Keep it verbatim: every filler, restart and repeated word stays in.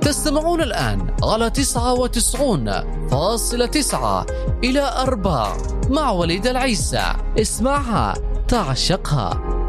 تستمعون الآن على تسعة وتسعون فاصلة تسعة إلى أربعة مع وليد العيسى. اسمعها تعشقها.